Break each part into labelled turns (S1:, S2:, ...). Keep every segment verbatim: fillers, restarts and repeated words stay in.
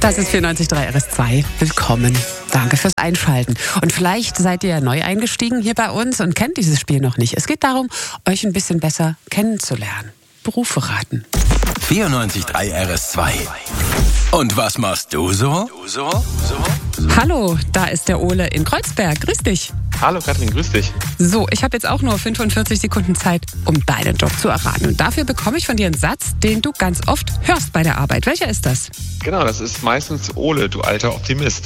S1: Das ist vierundneunzig Komma drei R S zwei. Willkommen. Danke fürs Einschalten. Und vielleicht seid ihr ja neu eingestiegen hier bei uns und kennt dieses Spiel noch nicht. Es geht darum, euch ein bisschen besser kennenzulernen. Berufe raten.
S2: vierundneunzig Komma drei R S zwei. Und was machst du so? Du so? So?
S1: Hallo, da ist der Ole in Kreuzberg. Grüß dich.
S3: Hallo Katrin, grüß dich.
S1: So, ich habe jetzt auch nur fünfundvierzig Sekunden Zeit, um deinen Job zu erraten. Und dafür bekomme ich von dir einen Satz, den du ganz oft hörst bei der Arbeit. Welcher ist das?
S3: Genau, das ist meistens Ole, du alter Optimist.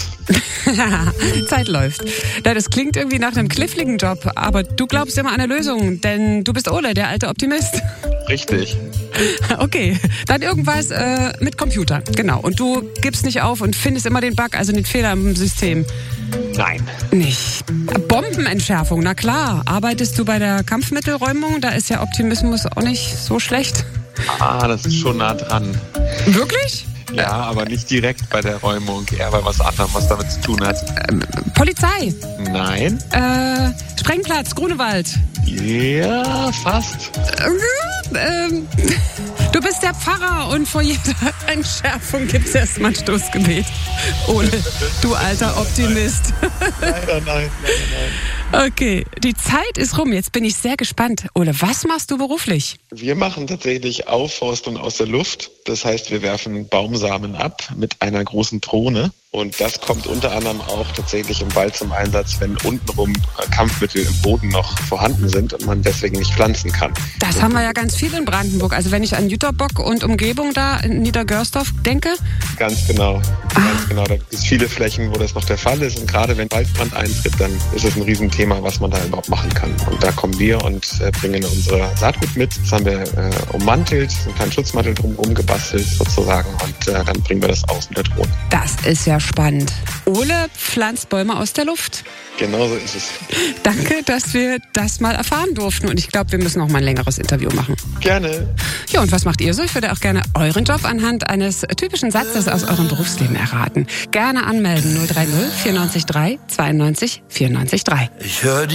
S1: Zeit läuft. Ja, das klingt irgendwie nach einem kniffligen Job, aber du glaubst immer an eine Lösung, denn du bist Ole, der alte Optimist.
S3: Richtig.
S1: Okay, dann irgendwas äh, mit Computern, genau. Und du gibst nicht auf und findest immer den Bug, also den Fehler im System.
S3: Nein.
S1: Nicht. Bombenentschärfung, na klar. Arbeitest du bei der Kampfmittelräumung? Da ist ja Optimismus auch nicht so schlecht.
S3: Ah, das ist schon nah dran.
S1: Wirklich?
S3: Ja, aber nicht direkt bei der Räumung, eher bei was anderem, was damit zu tun hat.
S1: Ähm, Polizei.
S3: Nein.
S1: Äh, Sprengplatz, Grunewald.
S3: Ja, fast.
S1: Äh, ähm, du bist der Pfarrer und vor jeder Entschärfung gibt es erstmal ein Stoßgebet. Ole, du alter Optimist.
S3: Leider nein, leider nein.
S1: Okay, die Zeit ist rum. Jetzt bin ich sehr gespannt. Ole, was machst du beruflich?
S3: Wir machen tatsächlich Aufforstung aus der Luft. Das heißt, wir werfen Baumsamen ab mit einer großen Drohne. Und das kommt unter anderem auch tatsächlich im Wald zum Einsatz, wenn untenrum Kampfmittel im Boden noch vorhanden sind und man deswegen nicht pflanzen kann.
S1: Das haben wir ja ganz viel in Brandenburg. Also wenn ich an Jüterbock und Umgebung da in Niedergörsdorf denke.
S3: Ganz genau.
S1: Ah.
S3: Ganz genau. Da gibt es viele Flächen, wo das noch der Fall ist. Und gerade wenn Waldbrand eintritt, dann ist es ein Riesenthema, was man da überhaupt machen kann. Und da kommen wir und äh, bringen unsere Saatgut mit. Das haben wir äh, ummantelt, einen kleinen Schutzmantel drumherum gebastelt sozusagen. Und äh, dann bringen wir das aus mit der Drohne.
S1: Das ist ja spannend. Ole pflanzt Bäume aus der Luft.
S3: Genau so ist es.
S1: Danke, dass wir das mal erfahren durften. Und ich glaube, wir müssen noch mal ein längeres Interview machen.
S3: Gerne.
S1: Ja, und was macht ihr so? Ich würde auch gerne euren Job anhand eines typischen Satzes aus eurem Berufsleben erraten. Gerne anmelden null drei null vierundneunzig drei zweiundneunzig vierundneunzig drei.
S2: Ich höre